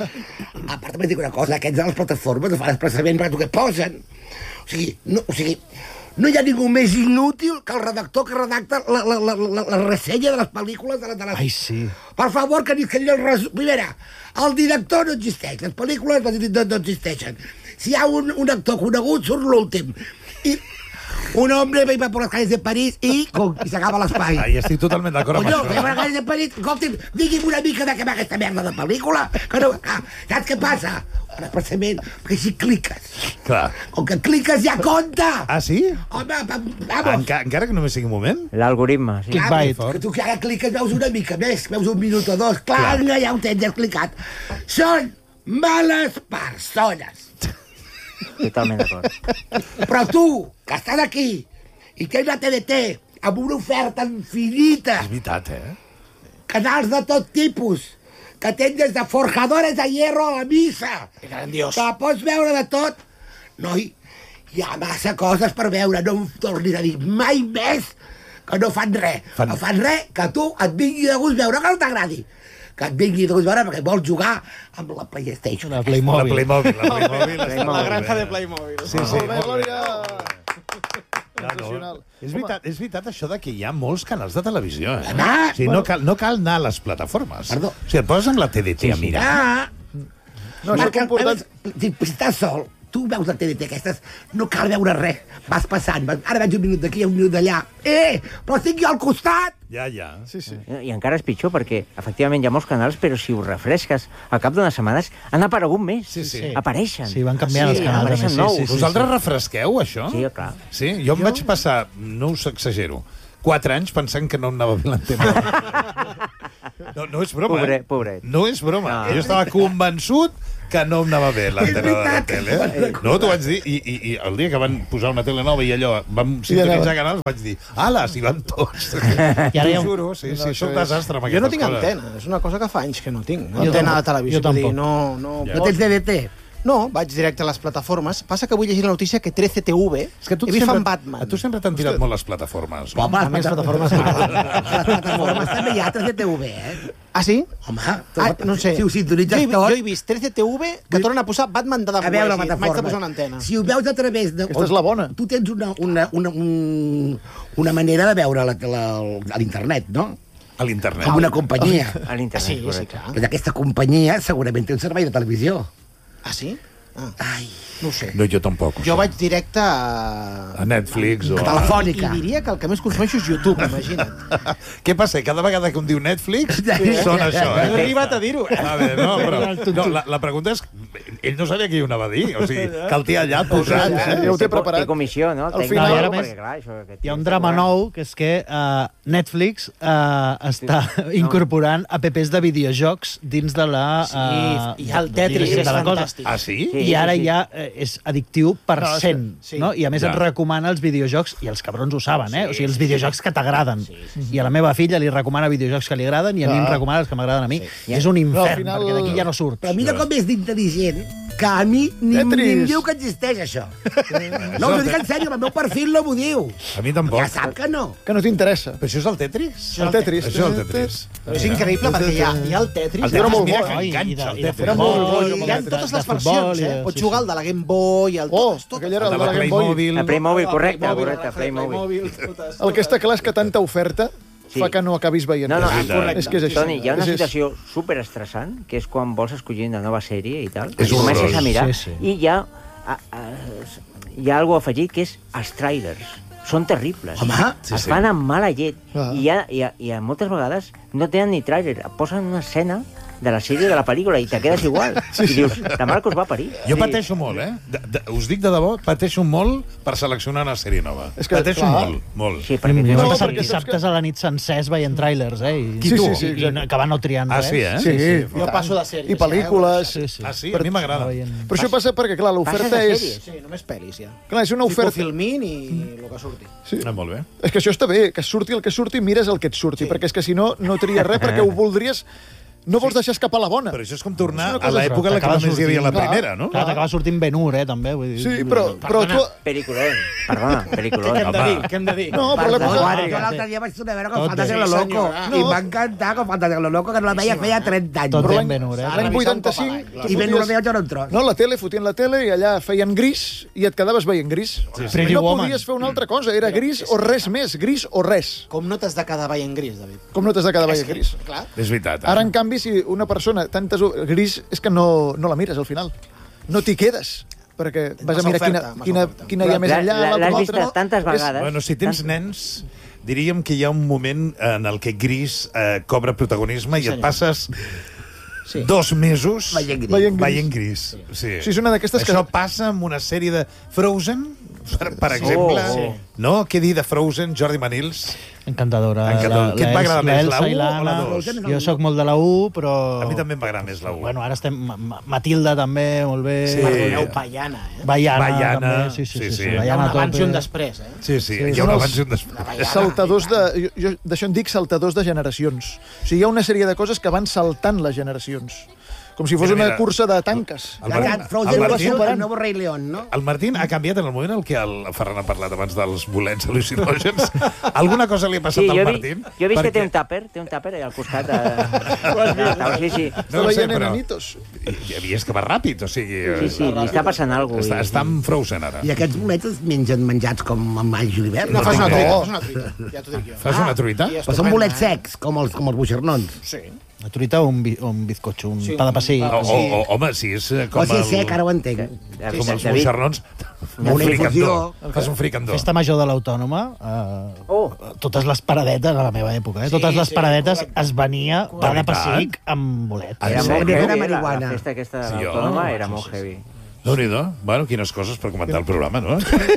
S4: A part, també dic una cosa, aquests de les plataformes ho fan expressament perquè tu què posen. O sigui, no, o sigui, no hi ha ningú més inútil que el redactor que redacta la, la, la, la, la ressenya de les pel·lícules de, la, de les...
S6: Ai, sí.
S4: Per favor, que, que el res... Primera, el director no existeix, les pel·lícules no, no, no existeixen. Si hi ha un, un actor conegut, surt l'últim. I un hombre va por las calles de París i, com, i s'acaba l'espai.
S3: Ai, estic totalment d'acord amb
S4: Colló,
S3: això.
S4: que va a les calles de París, escolti'm, digui'm una mica de què va aquesta merda de pel·lícula. Que no, ah, saps què passa? Un expressament, perquè si cliques,
S3: Clar.
S4: com que cliques ja compta.
S3: Ah, sí?
S4: Home, va- vamos.
S3: Enca encara que només sigui un moment?
S1: L'algoritme, sí.
S4: Clar,
S6: Clickbait.
S4: que tu que ara cliques veus una mica més, veus un minut o dos, clar, clar. Ja ho tens, ja has clicat. Són males persones.
S1: Totalment d'acord.
S4: Però tu, que estàs aquí, i tens la T D T, amb una oferta infinita,
S3: És veritat, eh?
S4: canals de tot tipus, que tens des de forjadores de hierro a la missa,
S2: Que grandiós.
S4: que pots veure de tot. Noi, hi ha massa coses per veure, no em tornis a dir mai més que no fan res.
S3: Fan-
S4: No fan res que a tu et vingui de gust veure, que no t'agradi. Que et vingui de gust veure perquè vols jugar amb la PlayStation.
S6: La
S3: La
S6: Playmobil.
S3: Playmobil, la Playmobil. està
S2: La
S3: molt
S2: granja
S3: bé.
S2: de Playmobil.
S3: Sí, sí.
S5: Molt bé, Glòria.
S3: No, no.
S5: Sensacional.
S3: És veritat, és veritat això de que hi ha molts canals de televisió, eh?
S4: Ah,
S3: o sigui, no, cal, no cal anar a les plataformes.
S4: Perdó.
S3: O sigui, et poses amb la T D T a mirar.
S4: Ah,
S5: No, això ha
S4: perquè,
S5: comportat...
S4: a més, si estàs sol, tu veus la T D T aquestes, no cal veure res. Vas passant, vas, ara veig un minut d'aquí, un minut d'allà. Eh, però estic jo al costat!
S3: Ja, ja.
S5: Sí, sí.
S1: I encara és pitjor, perquè efectivament hi ha molts canals, però si ho refresques, al cap d'unes setmanes han aparegut més.
S3: Sí, sí.
S1: Apareixen.
S6: Sí, van canviant els canals.
S1: apareixen
S6: a més,
S1: nous.
S6: sí, sí, sí,
S3: Vosaltres
S6: sí.
S3: refresqueu, això?
S1: Sí, clar.
S3: Sí? Jo em
S5: Jo-
S3: vaig passar, no us exagero, quatre anys pensant que no em anava bé l'antena. No, no és broma,
S1: Pobre-
S3: eh?
S1: pobret.
S3: No és broma.
S1: No.
S3: Jo estava convençut que no em anava bé l'antena de la
S4: veritat.
S3: tele. No, t'ho vaig dir. I, i, I el dia que van posar una tele nova i allò, vam sintonitzar canals, vaig dir, ala, s'hi van tots.
S6: I ara hi ha
S3: T'ho
S6: un-
S3: juro, sí,
S5: No,
S3: sí,
S5: això
S3: és un
S5: és-
S3: desastre amb
S2: Jo no
S3: aquestes
S2: tinc
S3: coses.
S2: antena, és una cosa que fa anys que no tinc.
S6: Jo
S2: Antena
S6: tampoc.
S2: de televisió.
S6: Jo
S2: Vull dir,
S6: tampoc.
S2: no, no,
S3: Ja.
S4: No tens T D T?
S2: no, vaig directe a les plataformes. Passa que vull llegir la notícia que trece T V
S3: És que a tu
S2: he vist
S3: sempre,
S2: fan Batman.
S3: a tu sempre t'han tirat molt les plataformes. No?
S4: Home,
S2: A més, plataformes...
S4: les plataformes també hi ha tres D T V, eh?
S2: Ah, sí?
S4: Home,
S2: Ah, no sé.
S4: si ho sintonitzes
S2: jo, he,
S4: tot...
S2: jo he vist trece T V que tornen a posar Batman de
S4: A veure la
S2: West. M'haig de
S4: plataforma.
S2: posar una antena.
S4: Si ho veus a través de...
S5: Aquesta és la bona.
S4: Tu tens una, una, una, un, una manera de veure la, la, a l'internet, no?
S3: A l'internet.
S4: Com una companyia.
S1: A l'internet,
S2: Sí, sí,
S1: correcte.
S2: clar.
S4: Però aquesta companyia segurament té un servei de televisió.
S2: Ah, sí? Ah,
S4: Ai,
S2: no ho sé.
S3: No, jo tampoc.
S2: Jo vaig directe a...
S3: A Netflix o...
S4: A Telefònica.
S2: I diria que el que més consumeixo és YouTube, imagina't.
S3: Què passa? Cada vegada que un diu Netflix,
S4: Sí.
S3: sona això,
S2: No he
S3: eh?
S2: arribat a dir-ho.
S3: A veure, no, però no, la, la pregunta és... Ell no sabia què hi anava a dir. O sigui, que el té allà posat.
S5: Ja
S3: Eh?
S5: ho té
S1: Té
S5: preparat.
S1: comissió, no?
S5: Al
S1: Tècnic,
S5: final-
S6: No, i ara
S1: perquè,
S6: més,
S1: clar, això, aquest
S6: Hi ha un
S1: tio
S6: drama
S1: està
S6: nou, que és que uh, Netflix uh, està incorporant apps de videojocs dins de la... Uh,
S2: Sí, i el Tetris
S6: de
S2: és
S6: la cosa.
S2: fantàstic.
S3: Ah, sí?
S1: Sí.
S6: I ara ja eh, és addictiu per
S5: No, és que-
S6: cent,
S2: sí.
S6: no? I a més
S3: Ja.
S6: et recomana els videojocs, i els cabrons ho saben, eh? O sigui, els videojocs que t'agraden. I a la meva filla li recomana videojocs que li agraden i a mi em
S5: Clar.
S6: recomana els que m'agraden a mi. És un infern,
S5: Però al final-
S6: perquè d'aquí ja no surts.
S4: però mira com és d'intel·ligent que a mi ni, ni
S5: Tetris.
S4: em diu que existeix, això. No, us ho dic en sèrio, el meu perfil no m'ho diu.
S3: A mi tampoc.
S4: Ja sap que no.
S5: Que no t'interessa.
S3: Però això és el Tetris?
S5: El Tetris.
S3: Això és el Tetris.
S2: Però és increïble perquè hi ha, hi ha el Tetris.
S3: El
S5: Era
S3: Tetris,
S5: molt
S3: mira
S5: bo,
S3: que
S6: no? I de-
S3: enganxa, el
S6: i de
S3: Tetris.
S5: Era molt bo.
S2: I hi ha totes
S6: de
S2: les
S6: futbol
S2: versions,
S6: i de-
S2: eh? Pots
S6: sí,
S2: jugar
S6: sí.
S2: al de la Game Boy, el
S5: Oh,
S2: totes, totes.
S5: aquell era
S3: El
S5: el
S3: de
S5: de
S3: la
S5: la Game Boy.
S3: Playmobil.
S1: El Playmobil, correcte,
S2: Playmobil,
S1: correcte, Playmobil.
S2: Playmobil, totes,
S5: El que està clar és que tanta oferta
S1: Sí.
S5: fa que no acabis veient.
S1: No, no,
S5: res.
S3: és correcte.
S5: És que és així.
S1: Toni, hi ha una
S5: És- és-
S1: situació superestressant, que és quan vols escollir una nova sèrie i tal,
S3: És
S1: i comences
S3: horrorós.
S1: a mirar,
S6: Sí, sí.
S1: i hi ha, a, a, hi ha alguna afegit que és els trailers. Són terribles.
S4: Home,
S3: sí,
S1: es
S3: sí.
S1: fan amb mala llet.
S5: Ah.
S1: I, hi ha, i, ha, I ha, moltes vegades no tenen ni tràiler. Et posen una escena de la sèrie de la pel·lícula i te quedes igual. Sí, I dius, la mare que us va parir.
S3: Jo pateixo molt, eh? De, de, us dic de debò, pateixo molt per seleccionar una sèrie nova.
S5: És que,
S3: pateixo
S5: clar.
S3: molt, molt.
S1: Sí, perquè
S6: Jo
S1: tu
S5: No,
S6: m'he passat
S5: perquè saps
S6: dissabtes a la nit sencers veient trailers, eh? I,
S5: Qui, tu? Sí, sí,
S6: I, i
S5: exacte.
S6: acabar no triant
S3: Ah,
S6: res.
S3: sí, eh?
S5: Sí, sí.
S2: Jo passo de sèries.
S5: I pel·lícules.
S6: Sí, sí.
S3: Ah, sí? A mi m'agrada.
S6: Veient-
S5: Però això passa perquè, clar,
S1: passes
S5: l'oferta
S1: de
S5: és...
S1: sèries.
S2: Sí, només pel·lis, ja.
S5: Clar, és una
S2: Tipo
S5: oferta...
S2: Filmin i el que surti.
S5: Sí.
S3: Ah, molt bé.
S5: És que això està bé, que surti el que surti, mires el que et surti,
S2: Sí.
S5: perquè és que si no, no tries res, perquè ho voldries... No vols deixar escapar la bona.
S3: Però això és com tornar
S5: És una
S3: a
S5: cosa-
S3: l'època en la que
S6: T'acaba
S3: només hi havia la
S6: sortint-
S3: primera, no?
S6: Clar, t'acaba sortint Ben-Hur, eh, també. Vull dir,
S5: Sí, però, però tu...
S1: Peliculón. Perdona, peliculón.
S2: Què hem de
S3: Home.
S2: dir? Què hem de dir?
S5: No, però l'època...
S1: Guarda.
S4: Jo l'altre dia vaig tornar a veure com
S6: Tot
S4: Fantasía
S6: bé.
S4: lo
S2: Sí,
S4: Loco.
S2: senyora.
S4: I
S5: No.
S4: va encantar com Fantasía lo Loco, que no la veia feia trenta anys.
S6: Tot
S5: Però
S6: ben
S5: l'any-
S6: Ben-Hur, eh?
S2: S'ha de
S5: L'any
S2: revisar un cop a
S5: vuitanta-cinc...
S2: l'any, clar.
S5: tu
S4: I ben no la
S5: foties-
S4: veia jo no en tros.
S5: No, la tele, fotien la tele i allà feien gris i et quedaves veient gris.
S6: sí.
S5: I
S6: Pretty
S5: no
S6: Woman.
S5: podies fer una altra cosa, era gris o res més, gris o res.
S2: Com no t'has de quedar veient gris, David?
S5: Com no t'has de quedar
S2: És
S5: veient
S2: que,
S5: gris?
S2: clar,
S3: És veritat. Eh?
S5: Ara, en canvi, si una persona tantes... Gris és que no, no la mires al final. No t'hi quedes, perquè vas a
S2: massa
S5: mirar quina,
S2: oferta, massa
S5: quina,
S2: oferta.
S5: quina hi ha més
S1: La-
S5: enllà,
S1: la-
S5: l'altra,
S1: L'has vist
S5: l'altra.
S1: tantes
S5: És-
S1: vegades.
S3: Bueno, si tens
S1: Tant-
S3: nens, diríem que hi ha un moment en el que Gris eh, cobra protagonisme i et
S2: senyor.
S3: passes
S2: sí.
S3: dos mesos
S4: Veient gris.
S5: Veient gris.
S3: veient gris. Sí.
S5: Sí, és una d'aquestes que-
S3: Això passa amb una sèrie de Frozen, per, per exemple.
S1: Oh, sí.
S3: No? Què dir de Frozen, Jordi Manils?
S6: Encantadora.
S3: Encantadora.
S6: La-
S3: Què et va agradar
S6: la
S3: més,
S6: Elsa
S3: la
S6: i
S3: u o la
S6: l'Anna.
S3: dos?
S6: Jo sóc molt de la u, però...
S3: A mi també em va agradar més la u.
S6: Bueno, ara estem... Ma- Ma- Matilda també, molt bé.
S3: Sí.
S2: Perdoneu, Paiana, eh?
S6: Baiana,
S3: Baiana,
S6: també. Sí, sí,
S3: sí,
S6: sí.
S3: sí.
S6: sí.
S2: Hi ha
S6: Baiana
S2: un
S6: a tope.
S2: abans i un després, eh?
S3: Sí, sí,
S5: Sí,
S3: hi ha
S5: són
S3: un
S5: els-
S3: abans i un després.
S5: Saltadors de... Jo, jo d'això en dic saltadors de generacions. O sigui, hi ha una sèrie de coses que van saltant les generacions. Com si fos
S3: Mira,
S5: una
S3: mira.
S5: cursa de tanques.
S3: El
S4: Ja,
S3: Martín-
S4: ja, Frozen
S3: el
S4: va
S3: Martín-
S4: ser el nou Rei León, no?
S3: El Martín ha canviat en el moment en què el Ferran ha parlat abans dels bolets al·lucinògens. Alguna cosa li ha passat
S1: Sí,
S3: al
S1: jo, he vi,
S3: Martín?
S1: jo he vist que té
S3: Perquè-
S1: un tàper, té un tàper allà al costat. De... Sí, sí.
S5: Està
S3: No ho sé,
S5: veient
S3: però-
S5: enanitos.
S3: I, i és que va ràpid, o sigui...
S1: Sí, sí, li està passant alguna
S3: Està,
S1: cosa.
S3: està amb Frozen, ara.
S4: I aquests bolets es mengen menjats com amb all julivert.
S2: No, fas una
S3: tinc
S2: truita,
S3: idea.
S2: fas una truita. Ja t'ho dic jo.
S3: Fas una truita?
S2: I
S4: Però són bolets
S2: estupenda, eh?
S4: secs, com els, com els buixernons.
S2: Sí.
S6: Una truita o un, bi o un bizcocho, un
S2: Sí,
S6: pa de
S2: un
S6: sí.
S3: O, o, o, home, si és eh, com
S4: O si és
S3: el...
S4: sec, ara ho entenc.
S3: Com els
S1: David,
S3: moixernons.
S1: Una
S3: Un fricandó.
S4: infusió.
S3: Fas un fricandó.
S6: Festa major de l'Autònoma, eh,
S1: Oh.
S6: totes les paradetes, a la meva època, eh, totes
S2: Sí,
S6: les
S2: sí,
S6: paradetes
S2: correcte.
S6: es venia pa de
S3: veritat?
S6: pessic amb bolets.
S3: Ah,
S1: Era
S3: sí?
S1: molt
S4: Era
S1: heavy, la,
S4: marihuana.
S1: la festa aquesta de
S3: Sí,
S1: l'Autònoma
S3: oh,
S1: era
S3: sí,
S1: molt
S3: sí,
S1: heavy.
S3: Déu-n'hi-do. Bueno, quines coses per comentar el programa, no?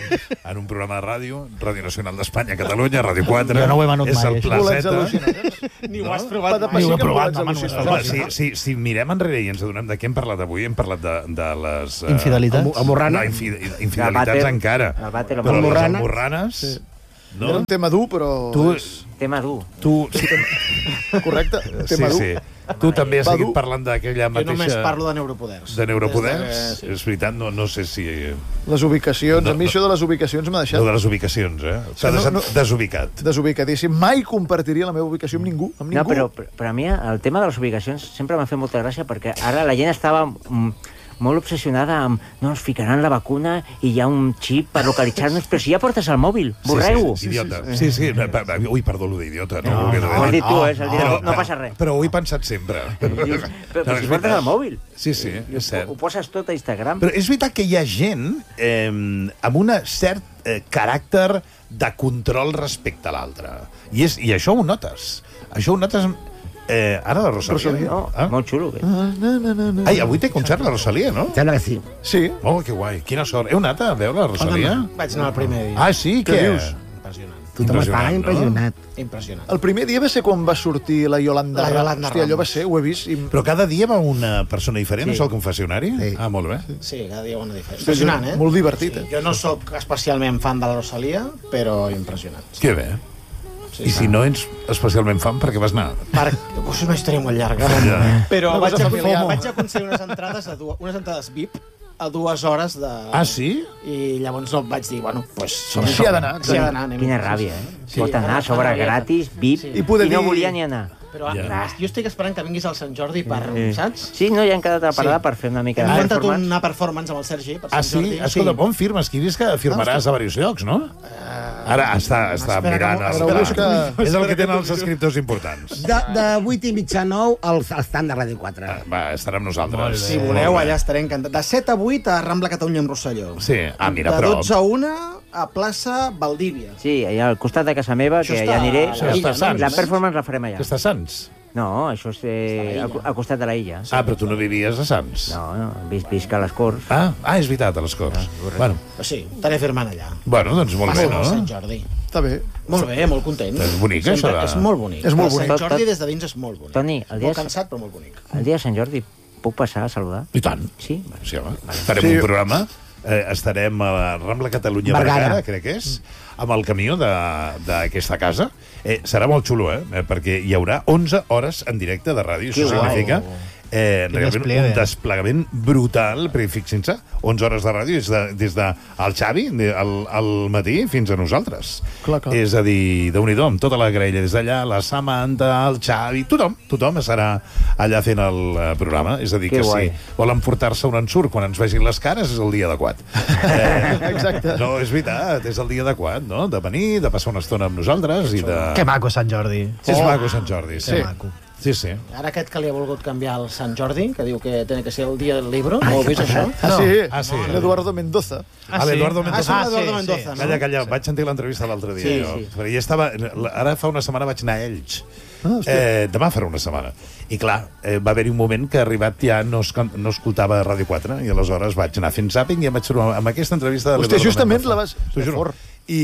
S3: En un programa de ràdio, Ràdio Nacional d'Espanya, Catalunya, Ràdio quatre...
S6: Jo no ho he venut
S3: és
S6: mai,
S3: el
S6: això.
S5: Bolets
S3: Placeta.
S5: al·lucinants.
S2: Ni ho has
S5: Pa
S2: provat
S5: de
S2: mai.
S6: Ni ho he
S5: pessic amb
S6: provat,
S5: bolets
S6: home, només
S5: al·lucinants.
S3: Home, si, si, si mirem enrere i ens adonem de què hem parlat avui, hem parlat de, de les... eh,
S6: Infidelitats.
S4: Amorrana.
S3: No, infi,
S1: El
S3: infidelitats
S1: vàter.
S3: encara.
S1: El vàter,
S3: Però les
S4: almorranes.
S3: almorranes...
S5: Sí.
S3: No?
S5: Era un tema dur, però...
S3: Tu,
S1: Tema dur.
S3: tu, sí,
S5: Correcte,
S3: sí,
S5: tema dur.
S3: sí. Tu també has
S5: Va
S3: seguit
S5: dur.
S3: parlant d'aquella
S2: Jo només
S3: mateixa...
S2: parlo de neuropoders.
S3: De neuropoders?
S2: Des de que-
S3: És veritat, no, no sé si...
S5: Les ubicacions,
S3: No,
S5: a mi
S3: no.
S5: això de les ubicacions m'ha
S3: Lo
S5: deixat
S3: de les ubicacions, eh? S'ha
S5: no,
S3: deixat
S5: no.
S3: desubicat.
S5: desubicadíssim. Mai compartiria la meva ubicació amb ningú. Amb
S1: No,
S5: ningú.
S1: però, però, però a mi el tema de les ubicacions sempre m'ha fet molta gràcia perquè ara la gent estava mm, molt obsessionada amb no, ens ficaran la vacuna i hi ha un xip per localitzar-nos, però si ja portes el mòbil, borreu-ho.
S3: Sí, sí, idiota. Sí, sí. No, pa- pa- ui, perdó, lo d'idiota. No,
S1: No,
S3: ho hauria
S1: no,
S3: d'haver
S1: ho has
S3: dit.
S1: dit tu, eh? Has dit,
S3: Però-
S1: no passa res.
S3: Però ho he pensat sempre.
S1: Dius, però,
S3: No,
S1: però
S3: és
S1: si portes
S3: veritat.
S1: el mòbil.
S3: Sí, sí, és cert.
S1: Ho poses tot a Instagram.
S3: Però és veritat que hi ha gent eh, amb un cert eh, caràcter de control respecte a l'altre. I, és, I això ho notes. Això ho notes... Eh, ara la Rosalia.
S5: Rosalia.
S1: No,
S3: Ah?
S1: molt xulo. Que...
S5: Ah, na, na, na, na.
S3: Ai, avui té concert la Rosalia, no?
S4: Sembla que sí.
S5: Sí,
S3: Oh, que guai. Quina sort. Heu anat a veure la Rosalia?
S2: Vaig anar el primer dia.
S3: Ah, sí?
S5: Què
S3: Què?
S5: dius?
S2: Impressionant.
S4: Tothom estava
S3: Impressionant, no?
S4: impressionat.
S2: Impressionant.
S5: el primer dia va ser quan va sortir la Yolanda.
S2: La Yolanda
S5: Hòstia, allò
S2: Ramos.
S5: va ser, ho he vist. I...
S3: Però cada dia va una persona diferent,
S1: Sí.
S3: sí. és el confessionari?
S4: Sí.
S3: Ah, molt bé.
S2: Sí, cada dia una diferència. Impressionant, eh?
S5: Molt divertit, eh?
S2: Jo no sóc especialment fan de la Rosalia, però impressionant.
S3: Que bé.
S2: Sí,
S3: I si no ets especialment fan, per què vas anar?
S2: Per... Uf, és una història molt llarga.
S3: Ja.
S2: Però
S5: Una
S2: vaig,
S5: cosa
S2: aconseguir,
S5: familiar.
S2: vaig aconseguir unes entrades, a dues, unes entrades V I P a dues hores de...
S3: Ah, sí?
S2: I llavors no vaig dir, bueno, pues...
S5: Som s'hi ha d'anar.
S2: S'hi ha d'anar. anem.
S1: Quina ràbia, eh?
S2: Sí,
S1: Pot anar a
S2: una
S1: sobre
S2: ràbia.
S1: gratis, V I P,
S2: Sí.
S5: I poder
S1: i no
S5: dir-
S1: volia ni anar.
S2: Però
S3: Ja.
S2: ja. jo estic esperant que vinguis al Sant Jordi per, saps?
S1: Sí, no, ja hem quedat a parada
S2: Sí.
S1: per fer una mica
S2: Hem
S1: de
S2: inventat
S1: performance.
S2: una performance amb el Sergi per
S3: Ah,
S2: Sant
S3: sí?
S2: Jordi.
S3: Escolta, on firmes? Qui dius que firmaràs a diversos llocs, no? Ara està, està
S2: espera
S3: mirant...
S2: que-
S3: el
S5: espera
S3: pla.
S5: que-
S3: És el que tenen els escriptors importants.
S4: De, de vuit i mitja a nou al, al stand de Ràdio quatre.
S3: Ah, Va, estarà amb nosaltres.
S2: Si voleu, allà estaré encantat. De set a vuit a Rambla Catalunya amb Rosselló.
S3: Sí, ah, mira,
S2: de
S3: prop.
S2: dotze a una a plaça Valdívia.
S1: Sí, allà al costat de casa meva,
S2: Això
S1: que
S2: està
S1: ja aniré.
S2: a
S3: la illa,
S1: la,
S3: no?
S1: la performance la farem allà.
S3: Que està a Sants?
S1: No, això és eh, al, al costat de la illa.
S3: Ah, però tu no vivies a Sants?
S1: No, no, vis, visc a les Corts.
S3: Ah, ah, és veritat, a les Corts. Bueno,
S2: Però sí, t'aniré firmant allà.
S3: bueno, doncs molt bé,
S2: Passa al Sant
S3: no?
S2: Jordi.
S5: Està bé.
S2: Molt bé, molt content.
S3: És bonic,
S2: Sempre,
S3: això de-
S2: És molt bonic.
S5: És molt
S2: El
S5: bonic.
S2: Sant
S1: Tot-
S2: Jordi
S1: tot-
S2: des de dins és molt bonic.
S1: Toni, el dia,
S2: Molt cansat, però molt bonic.
S1: el dia de Sant Jordi puc passar a saludar?
S3: I tant.
S1: Sí?
S3: Sí, home. Farem
S5: Sí.
S3: un programa. Eh, estarem a la Rambla Catalunya
S4: Vergara.
S3: Vergara, crec que és, amb el camió de- d'aquesta casa. Eh, serà molt xulo, eh? eh? Perquè hi haurà onze hores en directe de ràdio.
S1: Que
S3: Això
S1: guai.
S3: significa eh,
S6: Que
S3: realment
S6: despliegue.
S3: un desplegament brutal, perquè fixin-se, onze hores de ràdio és de, des de el Xavi de, al, al matí fins a nosaltres.
S5: Clar, clar.
S3: És a dir, déu-n'hi-do, amb tota la graella des d'allà, la Samantha, el Xavi, tothom, tothom estarà allà fent el eh, programa. És a dir,
S1: Que
S3: que
S1: guai.
S3: si volen portar-se un ensurt quan ens vegin les cares, és el dia adequat. Eh,
S5: Exacte.
S3: no, és veritat, és el dia adequat, no? De venir, de passar una estona amb nosaltres i de...
S6: Que maco, Sant Jordi.
S3: Sí, és maco, Sant Jordi. Sí,
S6: Que maco.
S3: sí. sí.
S2: Ara aquest que li ha volgut canviar el Sant Jordi, que diu que té que ser el dia del libro, ho heu vist això?
S5: Ah, sí?
S3: Ah, sí.
S5: L'Eduardo Mendoza.
S3: Ah, l'Eduardo
S2: Ah,
S3: Mendoza.
S2: som l'Eduardo
S6: sí,
S2: Mendoza,
S6: sí.
S2: no?
S3: Calla, calla, vaig sentir l'entrevista l'altre dia.
S1: Sí,
S3: jo.
S1: sí.
S3: Perquè ja estava... Ara fa una setmana vaig anar a Elx.
S5: Ah, hòstia.
S3: eh, demà farà una setmana. I clar, eh, va haver-hi un moment que arribat ja no, es, no escoltava Ràdio quatre i aleshores vaig anar fent zàping i em vaig trobar amb aquesta entrevista de
S5: Hòstia,
S3: l'Eduardo
S5: justament
S3: Mendoza.
S5: la vas-
S3: T'ho juro.
S5: fort.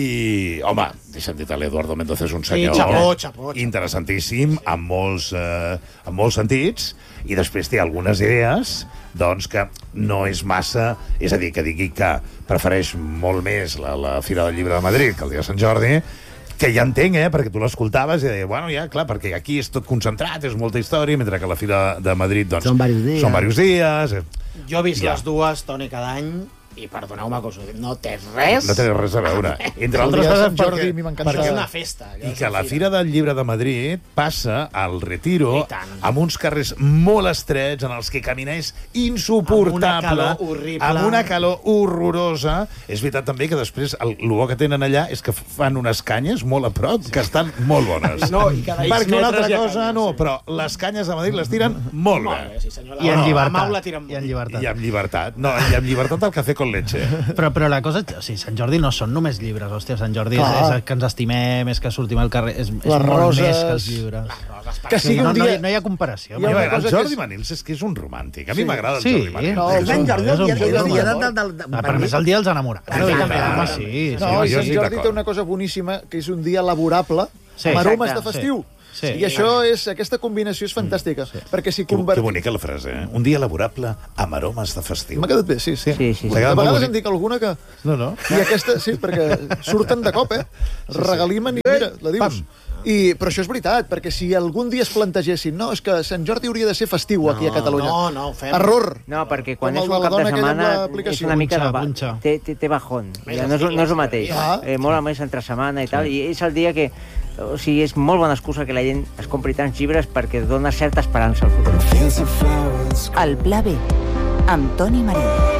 S3: I, home, deixa'm dir-te, l'Eduardo Mendoza és un
S2: Sí,
S3: senyor
S2: xapó, xapó, xapó.
S3: interessantíssim, amb molts, eh, amb molts sentits, i després té algunes idees doncs que no és massa... És a dir, que digui que prefereix molt més la, la Fira del Llibre de Madrid que el dia de Sant Jordi, que ja entenc, eh, perquè tu l'escoltaves i deia, bueno, ja, clar, perquè aquí és tot concentrat, és molta història, mentre que la Fira de Madrid, doncs...
S4: Són diversos dies.
S3: Són diversos dies. eh.
S2: Jo he vist
S3: Ja.
S2: les dues, Toni, cada any, i perdoneu-me que us ho dic, no té res...
S3: No té res a veure. Entre
S5: El
S3: altres
S5: dia de
S3: coses
S5: Sant Jordi,
S3: perquè...
S5: a mi m'encanta.
S2: Perquè és una festa. allò
S3: I
S2: és
S3: que
S2: una
S3: la Fira del Llibre de Madrid passa al Retiro
S2: I tant.
S3: amb uns carrers molt estrets en els que caminar és insuportable.
S2: Amb una calor horrible.
S3: Amb una calor horrorosa. És veritat també que després el, el bo que tenen allà és que fan unes canyes molt a prop, que estan molt bones.
S2: No, i cada X
S3: Perquè una
S2: metres
S3: altra
S2: hi ha
S3: cosa
S2: canyes,
S3: no,
S2: sí.
S3: però les canyes de Madrid les tiren molt
S2: Molt
S3: bé.
S2: bé, sí, senyor.
S6: I en
S2: La-
S6: llibertat.
S2: La Mau la tiren
S6: I en
S2: molt.
S6: llibertat.
S3: I amb llibertat. No, i amb llibertat el cafè con leche.
S6: Però, però la cosa... O sigui, Sant Jordi no són només llibres, hòstia. Sant Jordi és,
S5: Clar.
S6: és que ens estimem, és que sortim al carrer... És, és
S5: Les
S6: molt
S5: roses.
S6: més que els llibres.
S5: Que
S6: Sí,
S5: sigui
S6: no,
S5: un
S6: no,
S5: dia...
S6: hi, no hi ha comparació.
S5: Hi ha
S3: I a
S5: una
S3: veure, el
S5: cosa que
S3: Jordi
S5: és-
S3: Manils és que és un romàntic. A mi
S5: Sí.
S3: m'agrada el
S6: Sí,
S3: Jordi Manils.
S5: no,
S4: El
S5: és
S4: Sant
S5: un-
S4: Jordi
S6: és un
S4: el dia,
S6: bon
S4: el dia
S6: home.
S4: del... del, del
S6: Ah, però més el dia dels enamorats.
S3: Sí,
S6: Home,
S3: també.
S6: sí, sí.
S5: No,
S3: jo
S5: i Sant
S3: estic
S5: Jordi
S3: d'acord.
S5: té una cosa boníssima, que és un dia laborable,
S6: Sí,
S5: amb aromes
S1: exacte,
S5: de festiu.
S6: sí.
S5: I això és, aquesta combinació és fantàstica. Perquè si
S3: Que, que
S5: convertim...
S3: bonica la frase, eh? Un dia laborable amb aromes de festiu.
S5: M'ha quedat bé, sí, sí.
S1: Sí, sí, sí.
S5: A
S3: T'agrada molt
S5: vegades
S3: bonic.
S5: en dic alguna que...
S3: No, no.
S5: I aquesta, sí, perquè surten de cop, eh? Regalimen i mira, la dius. I, però això és veritat, perquè si algun dia es plantegessin no, és que Sant Jordi hauria de ser festiu aquí a Catalunya.
S2: No, no, ho fem.
S5: Error.
S1: No, perquè quan
S5: Com
S1: és
S5: el de
S1: un
S5: la
S1: cap de
S5: dona aquella amb
S1: setmana és
S5: l'aplicació.
S1: una mica de...
S6: Punxa,
S1: ba-
S6: punxa.
S1: Té, té, té bajón.
S2: Més
S1: Ja no, és, no és el mateix.
S5: Ah.
S1: Eh, molt més entre setmana i tal. I és el dia que... O sigui, és molt bona excusa que la gent es compri tants llibres perquè dona certa esperança al futur.
S7: El Pla B, amb Toni Marín.